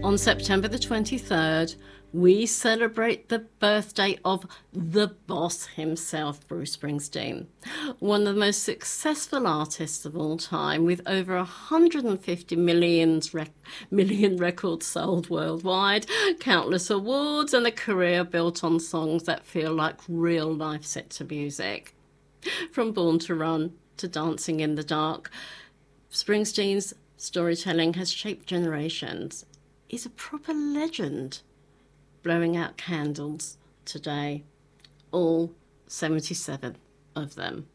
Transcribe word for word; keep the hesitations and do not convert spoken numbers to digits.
On September the twenty-third, we celebrate the birthday of the boss himself, Bruce Springsteen, one of the most successful artists of all time, with over one hundred fifty millions rec- million records sold worldwide, countless awards, and a career built on songs that feel like real life set to music. From Born to Run to Dancing in the Dark, Springsteen's storytelling has shaped generations. He's a proper legend, blowing out candles today, all seventy-seven of them.